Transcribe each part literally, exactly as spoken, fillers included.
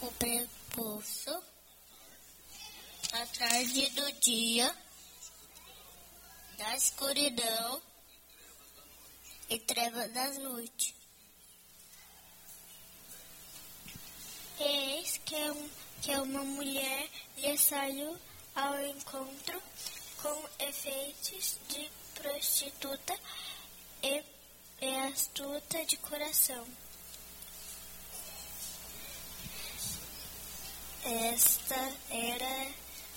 o prepulso, a tarde do dia, da escuridão e treva das noites. Eis que, um, que uma mulher lhe saiu ao encontro com efeitos de prostituta e, e astuta de coração. Esta era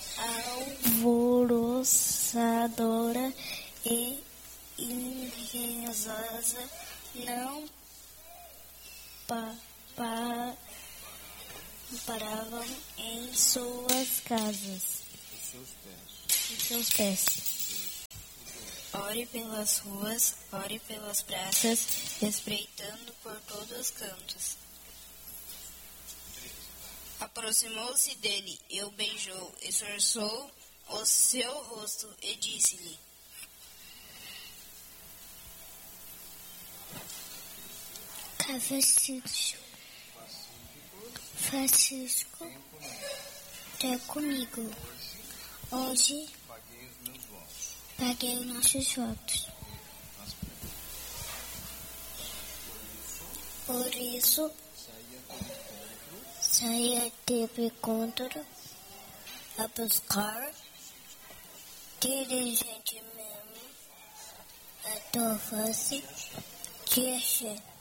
alvoroçadora e invejosa, não pa, pa, paravam em suas casas, em seus pés. Ore pelas ruas, ore pelas praças, espreitando por todos os cantos. Aproximou-se dele e o beijou, esforçou o seu rosto e disse-lhe: Francisco, Francisco, é comigo. Hoje paguei os nossos votos. Por isso, saí a teu encontro a buscar diligentemente a tua face, te achei.